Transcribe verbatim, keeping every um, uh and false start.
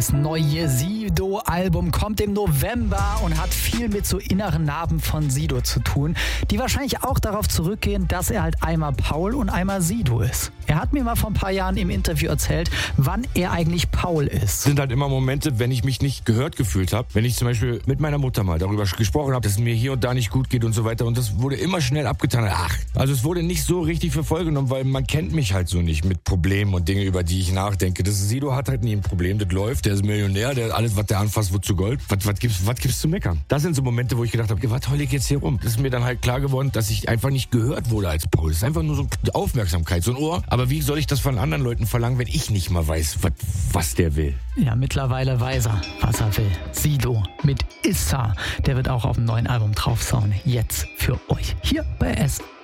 Das neue Sido-Album kommt im November und hat viel mit so inneren Narben von Sido zu tun, die wahrscheinlich auch darauf zurückgehen, dass er halt einmal Paul und einmal Sido ist. Er hat mir mal vor ein paar Jahren im Interview erzählt, wann er eigentlich Paul ist. Es sind halt immer Momente, wenn ich mich nicht gehört gefühlt habe, wenn ich zum Beispiel mit meiner Mutter mal darüber gesprochen habe, dass es mir hier und da nicht gut geht und so weiter, und das wurde immer schnell abgetan. Ach, also es wurde nicht so richtig für voll genommen, weil man kennt mich halt so nicht mit Problemen und Dinge, über die ich nachdenke. Das Sido hat halt nie ein Problem, das läuft, der ist Millionär, der alles, was der anfasst, wird zu Gold. Was, was gibt's, was gibt's zu meckern? Das sind so Momente, wo ich gedacht habe, was heul ich jetzt hier rum? Das ist mir dann halt klar geworden, dass ich einfach nicht gehört wurde als Paul. Das ist einfach nur so eine Aufmerksamkeit, so ein Ohr. Aber wie soll ich das von anderen Leuten verlangen, wenn ich nicht mal weiß, was, was der will? Ja, mittlerweile weiß er, was er will. Sido mit Issa. Der wird auch auf dem neuen Album drauf sein. Jetzt für euch hier bei S